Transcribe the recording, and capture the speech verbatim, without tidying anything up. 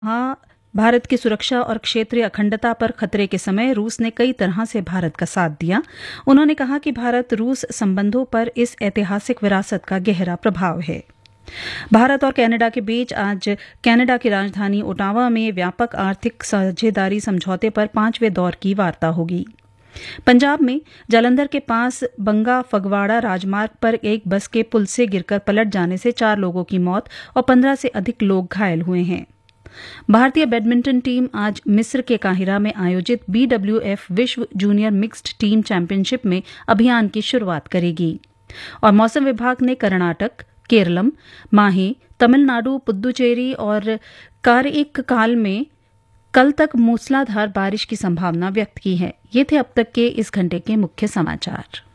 हाँ, भारत की सुरक्षा और क्षेत्रीय अखंडता पर खतरे के समय रूस ने कई तरह से भारत का साथ दिया। उन्होंने कहा कि भारत रूस संबंधों पर इस ऐतिहासिक विरासत का गहरा प्रभाव है। भारत और कनाडा के बीच आज कनाडा की राजधानी ओटावा में व्यापक आर्थिक साझेदारी समझौते पर पांचवें दौर की वार्ता होगी। पंजाब में जालंधर के पास बंगा फगवाड़ा राजमार्ग पर एक बस के पुल से गिरकर पलट जाने से चार लोगों की मौत और पंद्रह से अधिक लोग घायल हुए हैं। भारतीय बैडमिंटन टीम आज मिस्र के काहिरा में आयोजित बी डब्ल्यू एफ विश्व जूनियर मिक्स्ड टीम चैंपियनशिप में अभियान की शुरुआत करेगी। और मौसम विभाग ने कर्नाटक, केरलम, माहे, तमिलनाडु, पुद्दुचेरी और कारिककाल में कल तक मूसलाधार बारिश की संभावना व्यक्त की है। ये थे अब तक के इस घंटे के मुख्य समाचार।